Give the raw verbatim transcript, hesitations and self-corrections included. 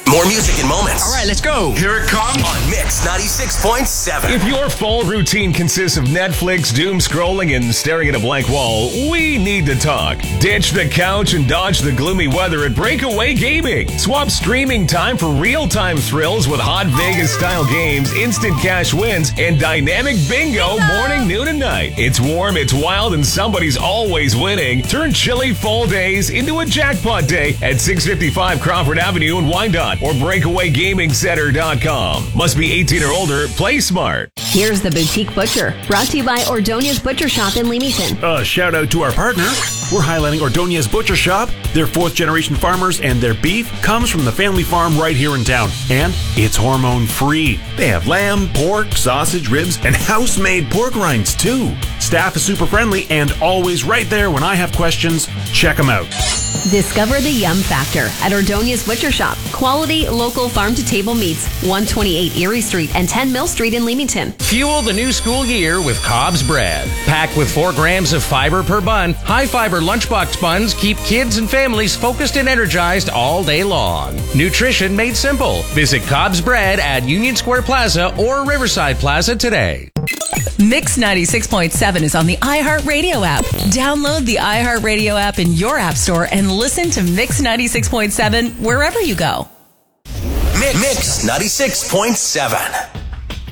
More music and moments. All right, let's go. Here it comes on Mix ninety-six point seven. If your fall routine consists of Netflix, doom scrolling, and staring at a blank wall, we need to talk. Ditch the couch and dodge the gloomy weather at Breakaway Gaming. Swap streaming time for real-time thrills with hot Vegas-style games, instant cash wins, and dynamic bingo morning, noon, and night. It's warm, it's wild, and somebody's always winning. Turn chilly fall days into a jackpot day at six fifty-five Crawford Avenue in Wyandotte or breakaway gaming center dot com. Must be eighteen or older. Play smart. Here's the Boutique Butcher, brought to you by Ordonia's Butcher Shop in Leamington. Uh, shout out to our partner. We're highlighting Ordonia's Butcher Shop. They're fourth generation farmers and their beef comes from the family farm right here in town. And it's hormone free. They have lamb, pork, sausage, ribs, and house-made pork rinds too. Staff is super friendly and always right there when I have questions. Check them out. Discover the Yum Factor at Ordonia's Butcher Shop. Quality, local farm-to-table meats. one twenty-eight Erie Street and ten Mill Street in Leamington. Fuel the new school year with Cobb's Bread. Packed with four grams of fiber per bun, high-fiber lunchbox buns keep kids and families focused and energized all day long. Nutrition made simple. Visit Cobb's Bread at Union Square Plaza or Riverside Plaza today. Mix ninety-six point seven is on the iHeartRadio app. Download the iHeartRadio app in your app store and listen to Mix ninety-six point seven wherever you go. Mix ninety-six point seven.